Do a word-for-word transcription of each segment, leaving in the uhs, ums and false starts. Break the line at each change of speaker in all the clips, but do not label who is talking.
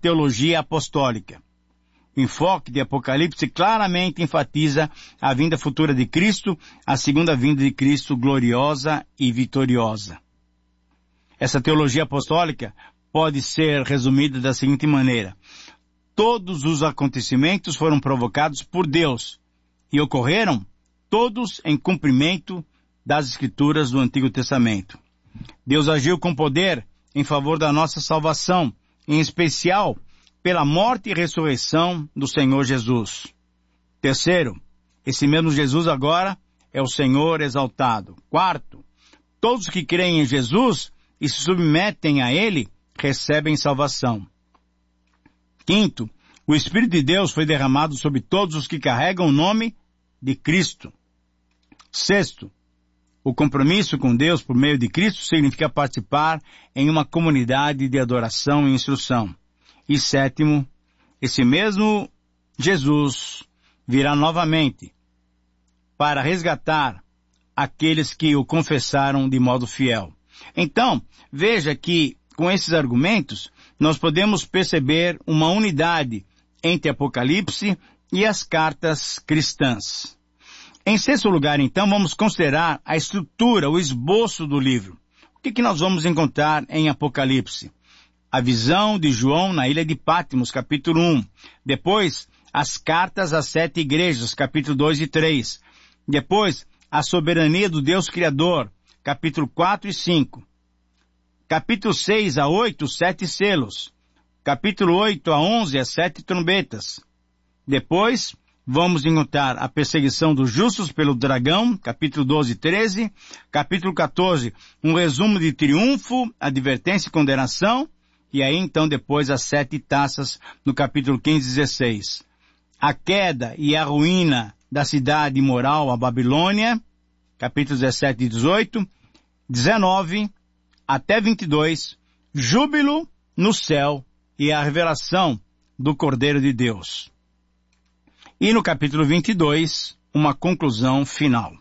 teologia apostólica. O enfoque de Apocalipse claramente enfatiza a vinda futura de Cristo, a segunda vinda de Cristo gloriosa e vitoriosa. Essa teologia apostólica pode ser resumida da seguinte maneira: todos os acontecimentos foram provocados por Deus e ocorreram todos em cumprimento das Escrituras do Antigo Testamento. Deus agiu com poder em favor da nossa salvação, em especial pela morte e ressurreição do Senhor Jesus. Terceiro, esse mesmo Jesus agora é o Senhor exaltado. Quarto, todos que creem em Jesus e se submetem a Ele recebem salvação. Quinto, o Espírito de Deus foi derramado sobre todos os que carregam o nome de Cristo. Sexto, o compromisso com Deus por meio de Cristo significa participar em uma comunidade de adoração e instrução. E sétimo, esse mesmo Jesus virá novamente para resgatar aqueles que o confessaram de modo fiel. Então, veja que com esses argumentos nós podemos perceber uma unidade entre Apocalipse e as cartas cristãs. Em sexto lugar, então, vamos considerar a estrutura, o esboço do livro. O que, que nós vamos encontrar em Apocalipse? A visão de João na ilha de Patmos, capítulo um. Depois, as cartas às sete igrejas, capítulo dois e três. Depois, a soberania do Deus Criador, capítulo quatro e cinco. Capítulo seis a oito, sete selos. Capítulo oito a onze, as sete trombetas. Depois, vamos encontrar a perseguição dos justos pelo dragão, capítulo doze e treze. Capítulo quatorze, um resumo de triunfo, advertência e condenação. E aí, então, depois, as sete taças, no capítulo quinze e dezesseis. A queda e a ruína da cidade imoral, a Babilônia, capítulos dezessete e dezoito. dezenove até vinte e dois, júbilo no céu e a revelação do Cordeiro de Deus. E no capítulo vinte e dois, uma conclusão final.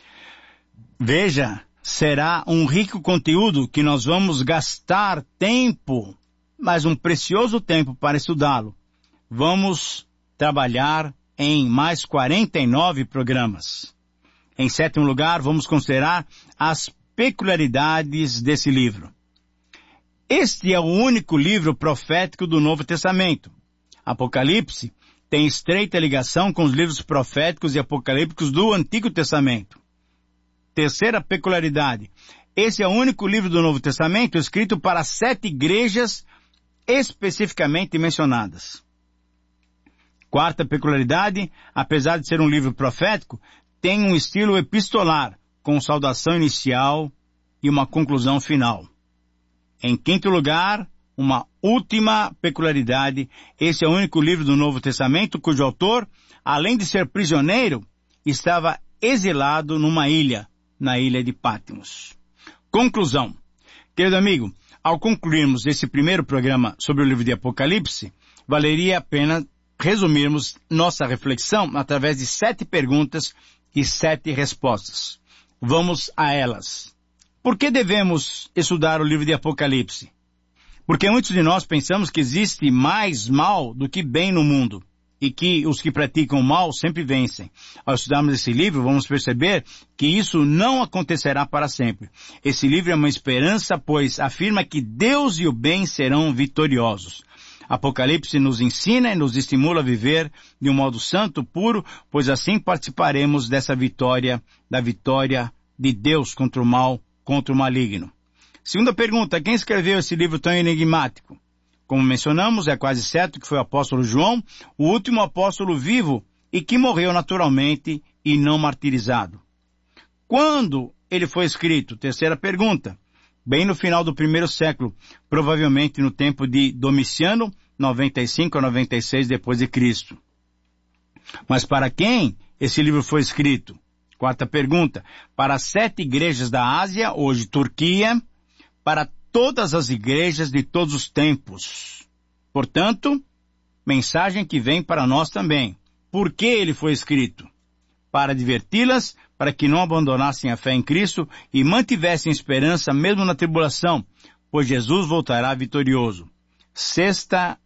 Veja, será um rico conteúdo que nós vamos gastar tempo, mas um precioso tempo para estudá-lo. Vamos trabalhar em mais quarenta e nove programas. Em sétimo lugar, vamos considerar as peculiaridades desse livro. Este é o único livro profético do Novo Testamento. Apocalipse tem estreita ligação com os livros proféticos e apocalípticos do Antigo Testamento. Terceira peculiaridade. Esse é o único livro do Novo Testamento escrito para sete igrejas especificamente mencionadas. Quarta peculiaridade. Apesar de ser um livro profético, tem um estilo epistolar, com saudação inicial e uma conclusão final. Em quinto lugar, uma última peculiaridade. Esse é o único livro do Novo Testamento cujo autor, além de ser prisioneiro, estava exilado numa ilha, na ilha de Patmos. Conclusão. Querido amigo, ao concluirmos esse primeiro programa sobre o livro de Apocalipse, valeria a pena resumirmos nossa reflexão através de sete perguntas e sete respostas. Vamos a elas. Por que devemos estudar o livro de Apocalipse? Porque muitos de nós pensamos que existe mais mal do que bem no mundo, e que os que praticam mal sempre vencem. Ao estudarmos esse livro, vamos perceber que isso não acontecerá para sempre. Esse livro é uma esperança, pois afirma que Deus e o bem serão vitoriosos. Apocalipse nos ensina e nos estimula a viver de um modo santo, puro, pois assim participaremos dessa vitória, da vitória de Deus contra o mal, contra o maligno. Segunda pergunta, quem escreveu esse livro tão enigmático? Como mencionamos, é quase certo que foi o apóstolo João, o último apóstolo vivo e que morreu naturalmente e não martirizado. Quando ele foi escrito? Terceira pergunta. Bem no final do primeiro século, provavelmente no tempo de Domiciano, noventa e cinco a noventa e seis depois de Cristo. Mas para quem esse livro foi escrito? Quarta pergunta. Para sete igrejas da Ásia, hoje Turquia, para todas as igrejas de todos os tempos. Portanto, mensagem que vem para nós também. Por que ele foi escrito? Para diverti-las, para que não abandonassem a fé em Cristo e mantivessem esperança mesmo na tribulação, pois Jesus voltará vitorioso. Sexta